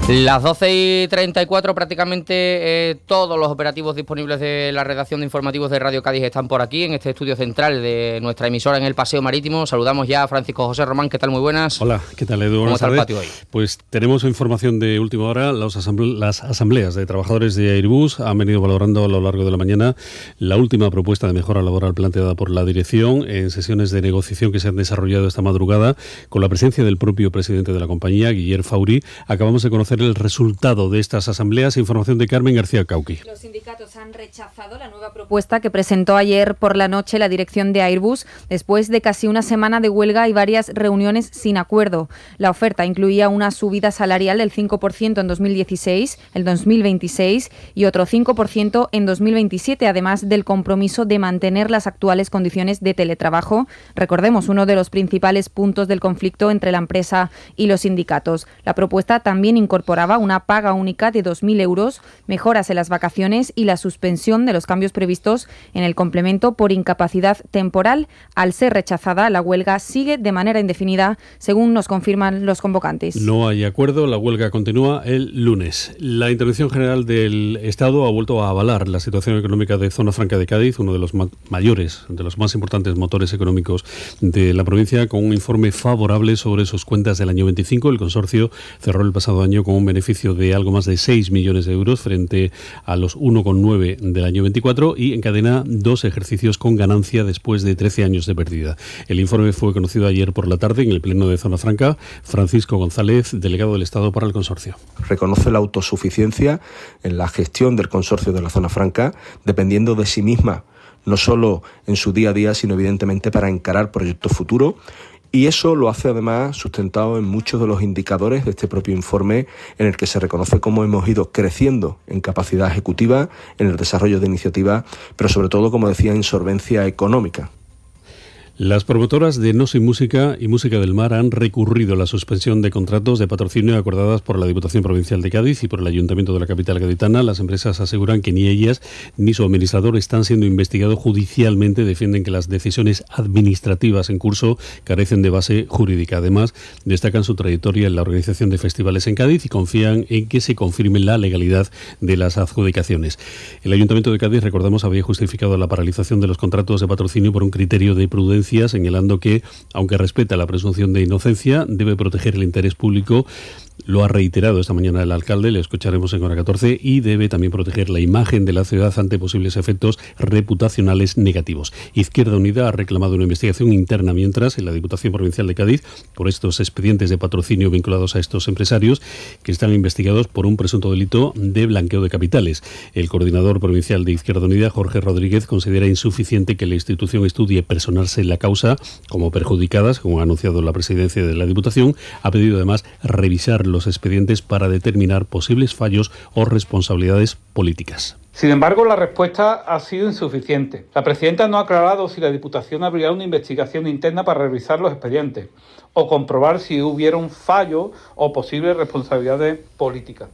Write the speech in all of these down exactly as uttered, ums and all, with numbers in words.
Las doce y treinta y cuatro, prácticamente eh, todos los operativos disponibles de la redacción de informativos de Radio Cádiz están por aquí, en este estudio central de nuestra emisora en el Paseo Marítimo. Saludamos ya a Francisco José Román. ¿Qué tal? Muy buenas. Hola, ¿qué tal, Edu? ¿Cómo está el patio hoy? Pues tenemos información de última hora. Los asamble- las asambleas de trabajadores de Airbus han venido valorando a lo largo de la mañana la última propuesta de mejora laboral planteada por la dirección en sesiones de negociación que se han desarrollado esta madrugada con la presencia del propio presidente de la compañía, Guillermo Fauri. Acabamos de conocer el resultado de estas asambleas. Información de Carmen García Cauqui. Los sindicatos han rechazado la nueva propuesta que presentó ayer por la noche la dirección de Airbus después de casi una semana de huelga y varias reuniones sin acuerdo. La oferta incluía una subida salarial del cinco por ciento en dos mil dieciséis, el dos mil veintiséis y otro cinco por ciento en dos mil veintisiete, además del compromiso de mantener las actuales condiciones de teletrabajo. Recordemos, uno de los principales puntos del conflicto entre la empresa y los sindicatos. La propuesta también incorporaba una paga única de dos mil euros, mejoras en las vacaciones y la suspensión de los cambios previstos en el complemento por incapacidad temporal. Al ser rechazada, la huelga sigue de manera indefinida, según nos confirman los convocantes. No hay acuerdo, la huelga continúa el lunes. La Intervención General del Estado ha vuelto a avalar la situación económica de Zona Franca de Cádiz, uno de los ma- mayores, de los más importantes motores económicos de la provincia, con un informe favorable sobre sus cuentas del año veinticinco. El consorcio cerró el pasado año con un beneficio de algo más de seis millones de euros frente a los uno coma nueve del año veinticuatro y encadena dos ejercicios con ganancia después de trece años de pérdida. El informe fue conocido ayer por la tarde en el Pleno de Zona Franca. Francisco González, delegado del Estado para el consorcio. Reconoce la autosuficiencia en la gestión del consorcio de la Zona Franca, dependiendo de sí misma, no solo en su día a día, sino evidentemente para encarar proyectos futuros. Y eso lo hace además sustentado en muchos de los indicadores de este propio informe, en el que se reconoce cómo hemos ido creciendo en capacidad ejecutiva, en el desarrollo de iniciativas, pero sobre todo, como decía, en solvencia económica. Las promotoras de No Soy Música y Música del Mar han recurrido a la suspensión de contratos de patrocinio acordadas por la Diputación Provincial de Cádiz y por el Ayuntamiento de la capital gaditana. Las empresas aseguran que ni ellas ni su administrador están siendo investigados judicialmente. Defienden que las decisiones administrativas en curso carecen de base jurídica. Además, destacan su trayectoria en la organización de festivales en Cádiz y confían en que se confirme la legalidad de las adjudicaciones. El Ayuntamiento de Cádiz, recordamos, había justificado la paralización de los contratos de patrocinio por un criterio de prudencia, señalando que, aunque respeta la presunción de inocencia, debe proteger el interés público. Lo ha reiterado esta mañana el alcalde, le escucharemos en hora catorce, y debe también proteger la imagen de la ciudad ante posibles efectos reputacionales negativos. Izquierda Unida ha reclamado una investigación interna mientras en la Diputación Provincial de Cádiz por estos expedientes de patrocinio vinculados a estos empresarios que están investigados por un presunto delito de blanqueo de capitales. El coordinador provincial de Izquierda Unida, Jorge Rodríguez, considera insuficiente que la institución estudie personarse en la causa como perjudicadas, como ha anunciado la presidencia de la Diputación. Ha pedido además revisar los expedientes para determinar posibles fallos o responsabilidades políticas. Sin embargo, la respuesta ha sido insuficiente. La presidenta no ha aclarado si la Diputación abrirá una investigación interna para revisar los expedientes o comprobar si hubieron fallos o posibles responsabilidades políticas.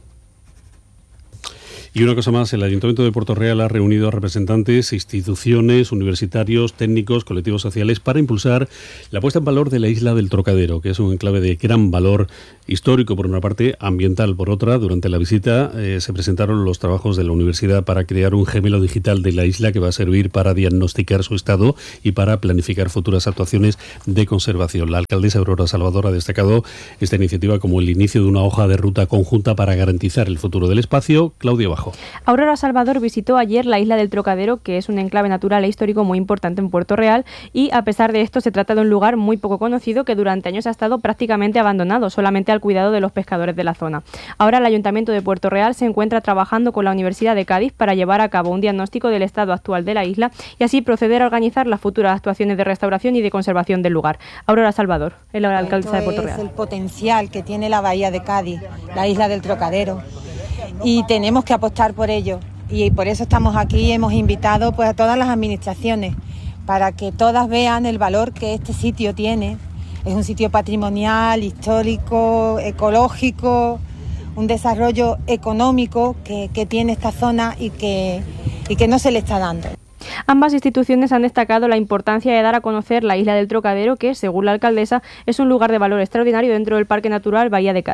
Y una cosa más, el Ayuntamiento de Puerto Real ha reunido a representantes, instituciones, universitarios, técnicos, colectivos sociales para impulsar la puesta en valor de la isla del Trocadero, que es un enclave de gran valor histórico por una parte, ambiental por otra. Durante la visita eh, se presentaron los trabajos de la universidad para crear un gemelo digital de la isla que va a servir para diagnosticar su estado y para planificar futuras actuaciones de conservación. La alcaldesa Aurora Salvador ha destacado esta iniciativa como el inicio de una hoja de ruta conjunta para garantizar el futuro del espacio. Claudia Bajo. Aurora Salvador visitó ayer la isla del Trocadero, que es un enclave natural e histórico muy importante en Puerto Real, y a pesar de esto se trata de un lugar muy poco conocido que durante años ha estado prácticamente abandonado, solamente al cuidado de los pescadores de la zona. Ahora el Ayuntamiento de Puerto Real se encuentra trabajando con la Universidad de Cádiz para llevar a cabo un diagnóstico del estado actual de la isla y así proceder a organizar las futuras actuaciones de restauración y de conservación del lugar. Aurora Salvador, el alcaldesa de Puerto Real. Es el potencial que tiene la bahía de Cádiz, la isla del Trocadero, y tenemos que apostar por ello, y por eso estamos aquí y hemos invitado pues a todas las administraciones para que todas vean el valor que este sitio tiene. Es un sitio patrimonial, histórico, ecológico, un desarrollo económico que, que tiene esta zona y que, y que no se le está dando. Ambas instituciones han destacado la importancia de dar a conocer la isla del Trocadero, que, según la alcaldesa, es un lugar de valor extraordinario dentro del Parque Natural Bahía de Cádiz.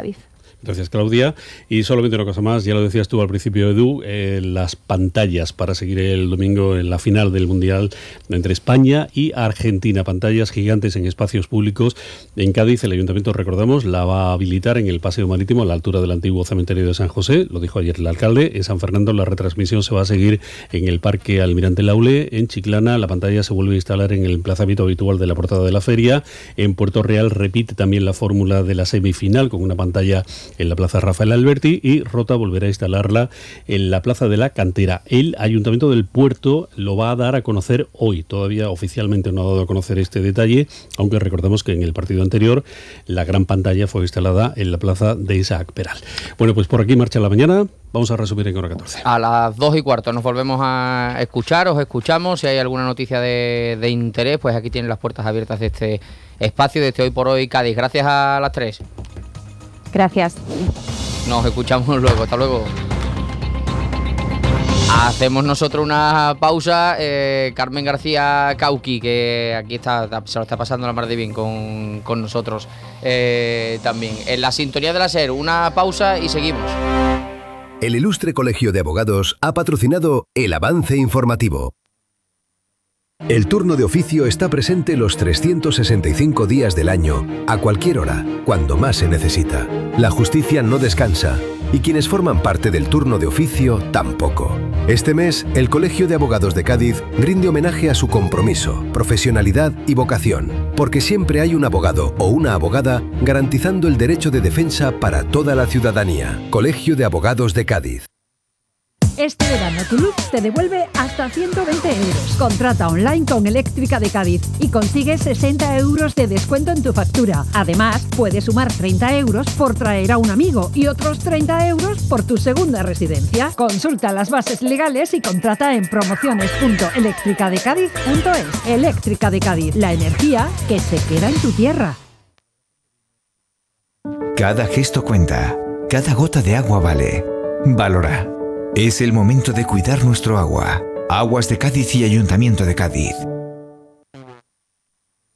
Gracias, Claudia. Y solamente una cosa más, ya lo decías tú al principio, Edu, eh, las pantallas para seguir el domingo en la final del Mundial entre España y Argentina. Pantallas gigantes en espacios públicos. En Cádiz, el Ayuntamiento, recordamos, la va a habilitar en el Paseo Marítimo, a la altura del antiguo cementerio de San José. Lo dijo ayer el alcalde. En San Fernando la retransmisión se va a seguir en el Parque Almirante Laule. En Chiclana la pantalla se vuelve a instalar en el emplazamiento habitual de la portada de la feria. En Puerto Real repite también la fórmula de la semifinal con una pantalla en la Plaza Rafael Alberti, y Rota volverá a instalarla en la Plaza de la Cantera. El Ayuntamiento del Puerto lo va a dar a conocer hoy. Todavía oficialmente no ha dado a conocer este detalle, aunque recordemos que en el partido anterior la gran pantalla fue instalada en la Plaza de Isaac Peral. Bueno, pues por aquí marcha la mañana. Vamos a resumir en hora catorce. A las dos y cuarto nos volvemos a escuchar, os escuchamos. Si hay alguna noticia de, de interés, pues aquí tienen las puertas abiertas de este espacio, de este Hoy por Hoy Cádiz. Gracias a las tres. Gracias. Nos escuchamos luego. Hasta luego. Hacemos nosotros una pausa. eh, Carmen García Cauqui, que aquí está, se lo está pasando la mar de bien con, con nosotros eh, también. En la sintonía de la SER, una pausa y seguimos. El Ilustre Colegio de Abogados ha patrocinado el avance informativo. El turno de oficio está presente los trescientos sesenta y cinco días del año, a cualquier hora, cuando más se necesita. La justicia no descansa, y quienes forman parte del turno de oficio tampoco. Este mes, el Colegio de Abogados de Cádiz rinde homenaje a su compromiso, profesionalidad y vocación, porque siempre hay un abogado o una abogada garantizando el derecho de defensa para toda la ciudadanía. Colegio de Abogados de Cádiz. Este verano tu luz te devuelve hasta ciento veinte euros. Contrata online con Eléctrica de Cádiz y consigue sesenta euros de descuento en tu factura. Además, puedes sumar treinta euros por traer a un amigo y otros treinta euros por tu segunda residencia. Consulta las bases legales y contrata en promociones punto eléctrica de cádiz punto es. Eléctrica de Cádiz, la energía que se queda en tu tierra. Cada gesto cuenta, cada gota de agua vale. Valora. Es el momento de cuidar nuestro agua. Aguas de Cádiz y Ayuntamiento de Cádiz.